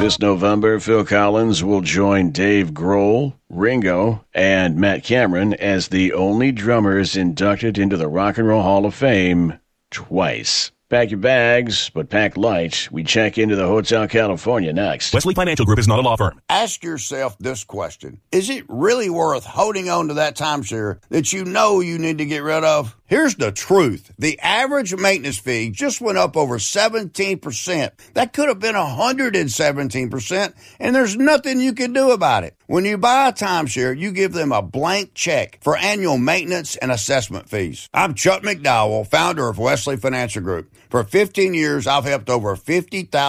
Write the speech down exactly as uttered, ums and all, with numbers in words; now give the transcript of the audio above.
This November, Phil Collins will join Dave Grohl, Ringo, and Matt Cameron as the only drummers inducted into the Rock and Roll Hall of Fame twice. Pack your bags, but pack light. We check into the Hotel California next. Wesley Financial Group is not a law firm. Ask yourself this question. Is it really worth holding on to that timeshare that you know you need to get rid of? Here's the truth. The average maintenance fee just went up over seventeen percent. That could have been one hundred seventeen percent, and there's nothing you can do about it. When you buy a timeshare, you give them a blank check for annual maintenance and assessment fees. I'm Chuck McDowell, founder of Wesley Financial Group. For fifteen years, I've helped over fifty thousand